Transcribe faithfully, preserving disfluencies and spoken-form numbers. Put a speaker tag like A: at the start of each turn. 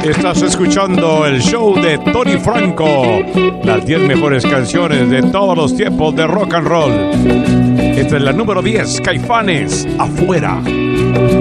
A: Estás escuchando el show de Tony Franco, las diez mejores canciones de todos los tiempos de rock and roll. Esta es la número diez, Caifanes, Afuera.